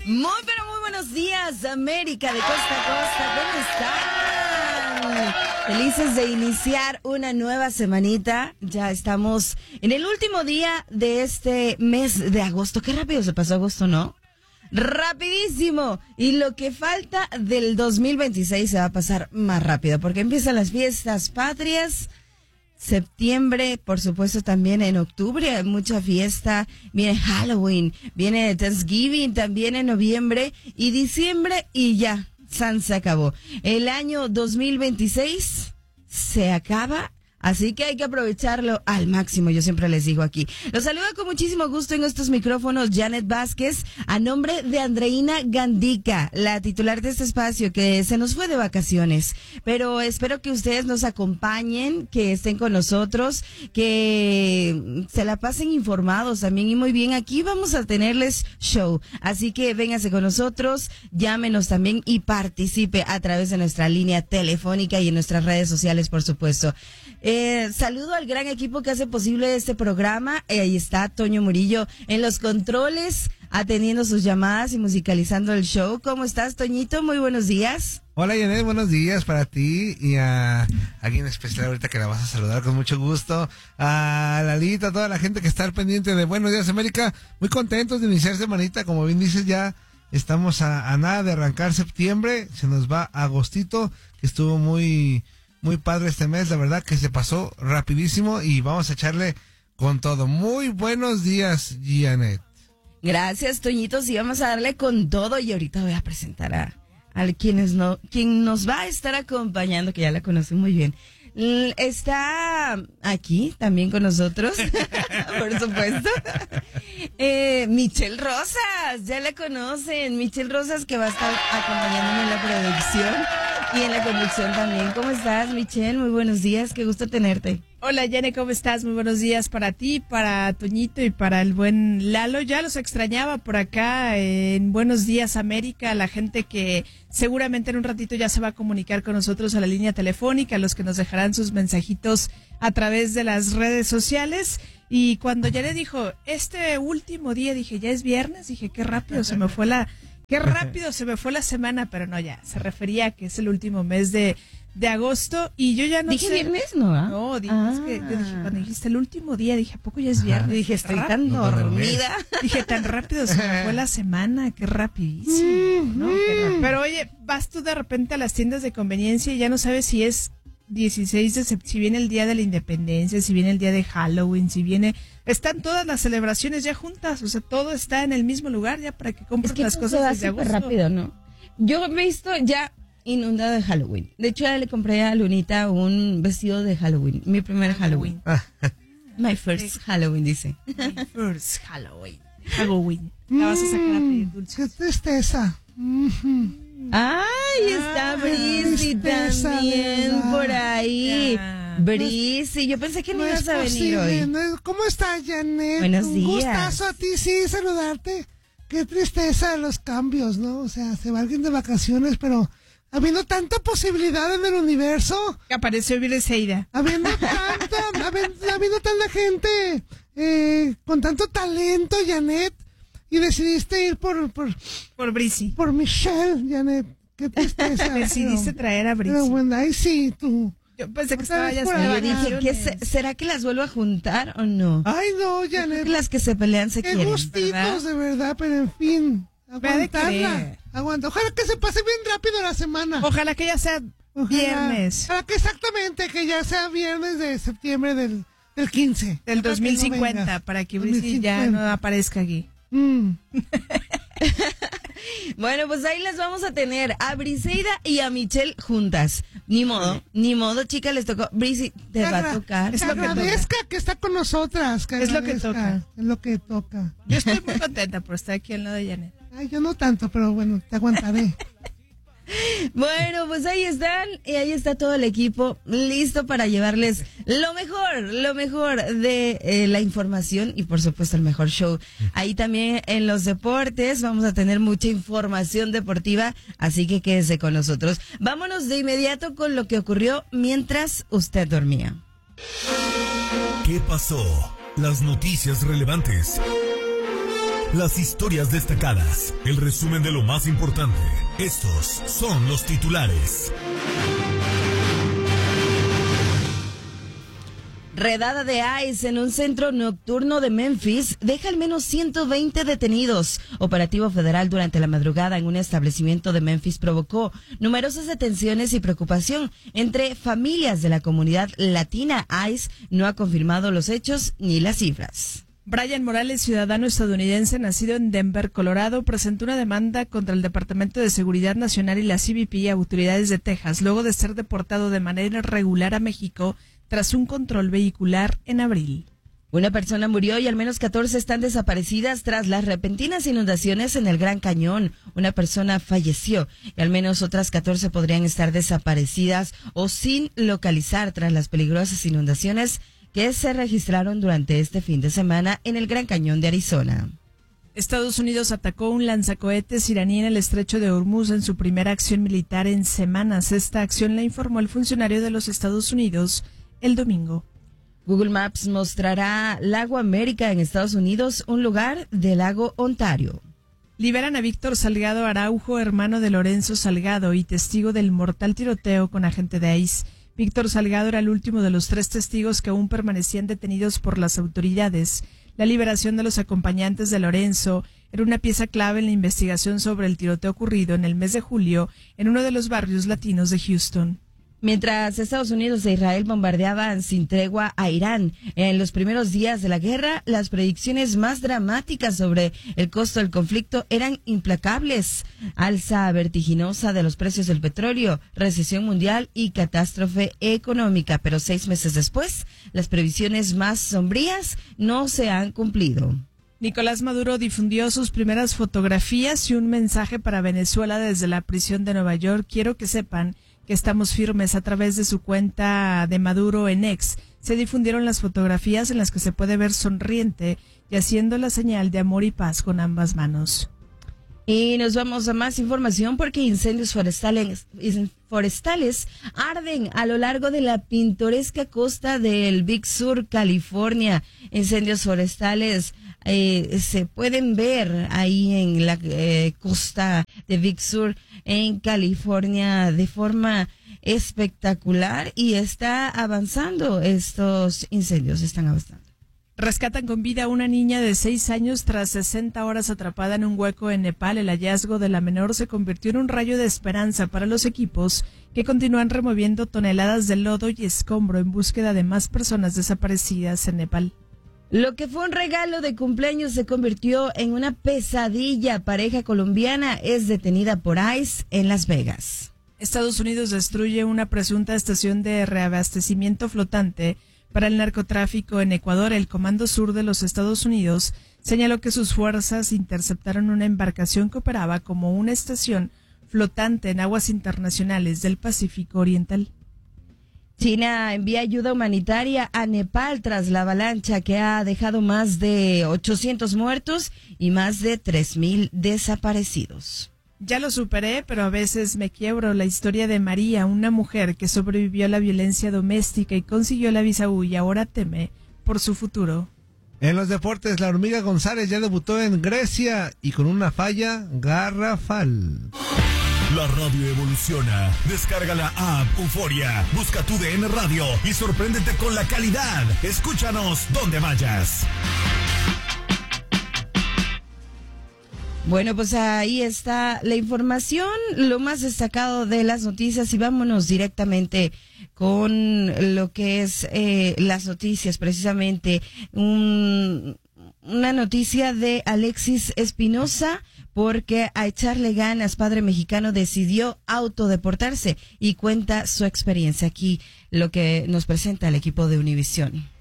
Muy, pero muy buenos días, América de costa a costa. ¿Cómo están? Felices de iniciar una nueva semanita. Ya estamos en el último día de este mes de agosto. Qué rápido se pasó agosto, ¿no? Rapidísimo. Y lo que falta del 2026 se va a pasar más rápido porque empiezan las fiestas patrias. Septiembre, por supuesto, también en octubre hay mucha fiesta, viene Halloween, viene Thanksgiving también en noviembre y diciembre y ya, se acabó. El año 2026 se acaba, así que hay que aprovecharlo al máximo, yo siempre les digo aquí. Los saludo con muchísimo gusto en estos micrófonos Janet Vázquez, a nombre de Andreina Gandica, la titular de este espacio que se nos fue de vacaciones. Pero espero que ustedes nos acompañen, que estén con nosotros, que se la pasen informados también y muy bien. Aquí vamos a tenerles show, así que vénganse con nosotros, llámenos también y participe a través de nuestra línea telefónica y en nuestras redes sociales, por supuesto. Saludo al gran equipo que hace posible este programa. Ahí está Toño Murillo en los controles, atendiendo sus llamadas y musicalizando el show. ¿Cómo estás, Toñito? Muy buenos días. Hola, Janet, buenos días para ti y a alguien especial ahorita que la vas a saludar con mucho gusto. A Lalita, a toda la gente que está al pendiente de Buenos Días América. Muy contentos de iniciar semanita, como bien dices, ya estamos a nada de arrancar septiembre. Se nos va agostito, que estuvo muy padre este mes, la verdad que se pasó rapidísimo y vamos a echarle con todo. Muy buenos días, Janet. Gracias, Toñito, sí, vamos a darle con todo y ahorita voy a presentar a quien nos va a estar acompañando, que ya la conocen muy bien. Está aquí también con nosotros, por supuesto, Michelle Rosas, ya la conocen, Michelle Rosas, que va a estar acompañándome en la producción y en la conducción también. ¿Cómo estás, Michelle? Muy buenos días, qué gusto tenerte. Hola, Yane, ¿cómo estás? Muy buenos días para ti, para Toñito y para el buen Lalo. Ya los extrañaba por acá en Buenos Días América, la gente que seguramente en un ratito ya se va a comunicar con nosotros a la línea telefónica, los que nos dejarán sus mensajitos a través de las redes sociales. Y cuando Yane dijo, este último día, dije, ya es viernes, dije, qué rápido se me fue la semana, pero no, ya, se refería a que es el último mes de agosto y yo ya no ¿Dije sé. viernes, no? No, dije, es que yo dije, cuando dijiste el último día, dije, ¿a poco ya es viernes? Dije, estoy tan dormida. Dije, tan rápido se me fue la semana, qué rapidísimo, ¿no? Pero oye, vas tú de repente a las tiendas de conveniencia y ya no sabes si es 16 de septiembre, si viene el día de la independencia, si viene el día de Halloween, están todas las celebraciones ya juntas, o sea, todo está en el mismo lugar ya para que compres las cosas desde agosto. Rápido, ¿no? Yo he visto ya inundado de Halloween. De hecho, ya le compré a Lunita un vestido de Halloween, mi primer Halloween. My first Halloween, dice. My first Halloween. La vas a sacar a pedir dulces. ¡Qué tristeza! ¡Ay, está Brisi también por ahí! Brisi, yo pensé que no ibas a venir hoy. ¿Cómo estás, Janet? Buenos días. Un gustazo a ti, sí, saludarte. Qué tristeza los cambios, ¿no? O sea, se va alguien de vacaciones, pero habiendo tanta posibilidad en el universo. Que apareció Briseida. Habiendo tanta gente con tanto talento, Janet. Y decidiste ir por Brisi. Por Michelle, Janet. Qué tristeza. Decidiste traer a Brisi. Pero bueno, ahí sí, tú. Yo pensé que estaba ya yo dije, ¿será que las vuelvo a juntar o no? Ay, no, Janet. Creo que las que se pelean se quieren. Qué gustitos, ¿verdad? De verdad, pero en fin. Aguantarla. Aguanta. Ojalá que se pase bien rápido la semana. Ojalá que ya sea viernes. Ojalá que exactamente, que ya sea viernes de septiembre del 15. Del 2050, no para que Brisi ya no aparezca aquí. Bueno, pues ahí las vamos a tener a Briseida y a Michelle juntas. Ni modo, chica, les tocó. Brisi, te va a tocar. Es lo que agradezca que está con nosotras. Es lo que toca. Es lo que toca. Yo estoy muy contenta por estar aquí al lado de Janet. Ay, yo no tanto, pero bueno, te aguantaré. Bueno, pues ahí están y ahí está todo el equipo listo para llevarles lo mejor de la información y por supuesto el mejor show. Ahí también en los deportes vamos a tener mucha información deportiva, así que quédese con nosotros. Vámonos de inmediato con lo que ocurrió mientras usted dormía. ¿Qué pasó? Las noticias relevantes. las historias destacadas, el resumen de lo más importante. Estos son los titulares. Redada de ICE en un centro nocturno de Memphis deja al menos 120 detenidos. Operativo federal durante la madrugada en un establecimiento de Memphis provocó numerosas detenciones y preocupación entre familias de la comunidad latina. ICE no ha confirmado los hechos ni las cifras. Brian Morales, ciudadano estadounidense nacido en Denver, Colorado, presentó una demanda contra el Departamento de Seguridad Nacional y la CBP y autoridades de Texas luego de ser deportado de manera irregular a México tras un control vehicular en abril. Una persona murió y al menos 14 están desaparecidas tras las repentinas inundaciones en el Gran Cañón. Una persona falleció y al menos otras 14 podrían estar desaparecidas o sin localizar tras las peligrosas inundaciones que se registraron durante este fin de semana en el Gran Cañón de Arizona. Estados Unidos atacó un lanzacohetes iraní en el estrecho de Hormuz en su primera acción militar en semanas. Esta acción la informó el funcionario de los Estados Unidos el domingo. Google Maps mostrará Lago América en Estados Unidos, un lugar del lago Ontario. Liberan a Víctor Salgado Araujo, hermano de Lorenzo Salgado y testigo del mortal tiroteo con agente de ICE. Víctor Salgado era el último de los 3 testigos que aún permanecían detenidos por las autoridades. La liberación de los acompañantes de Lorenzo era una pieza clave en la investigación sobre el tiroteo ocurrido en el mes de julio en uno de los barrios latinos de Houston. Mientras Estados Unidos e Israel bombardeaban sin tregua a Irán en los primeros días de la guerra, las predicciones más dramáticas sobre el costo del conflicto eran implacables. Alza vertiginosa de los precios del petróleo, recesión mundial y catástrofe económica. Pero 6 meses después, las previsiones más sombrías no se han cumplido. Nicolás Maduro difundió sus primeras fotografías y un mensaje para Venezuela desde la prisión de Nueva York. Quiero que sepan que estamos firmes. A través de su cuenta de Maduro en X se difundieron las fotografías en las que se puede ver sonriente y haciendo la señal de amor y paz con ambas manos. Y nos vamos a más información porque incendios forestales arden a lo largo de la pintoresca costa del Big Sur, California. Incendios forestales se pueden ver ahí en la costa de Big Sur en California de forma espectacular y está avanzando. Estos incendios están avanzando. Rescatan con vida a una niña de 6 años tras 60 horas atrapada en un hueco en Nepal. El hallazgo de la menor se convirtió en un rayo de esperanza para los equipos que continúan removiendo toneladas de lodo y escombro en búsqueda de más personas desaparecidas en Nepal. Lo que fue un regalo de cumpleaños se convirtió en una pesadilla. Pareja colombiana es detenida por ICE en Las Vegas. Estados Unidos destruye una presunta estación de reabastecimiento flotante para el narcotráfico en Ecuador. El Comando Sur de los Estados Unidos señaló que sus fuerzas interceptaron una embarcación que operaba como una estación flotante en aguas internacionales del Pacífico Oriental. China envía ayuda humanitaria a Nepal tras la avalancha que ha dejado más de 800 muertos y más de 3,000 desaparecidos. Ya lo superé, pero a veces me quiebro. La historia de María, una mujer que sobrevivió a la violencia doméstica y consiguió la visa U y ahora teme por su futuro. En los deportes, la hormiga González ya debutó en Grecia y con una falla garrafal. La radio evoluciona. Descarga la app Euforia. Busca tu DN Radio y sorpréndete con la calidad. Escúchanos donde vayas. Bueno, pues ahí está la información, lo más destacado de las noticias y vámonos directamente con lo que es las noticias, precisamente una noticia de Alexis Espinosa, porque a echarle ganas, padre mexicano decidió autodeportarse y cuenta su experiencia. Aquí lo que nos presenta el equipo de Univisión.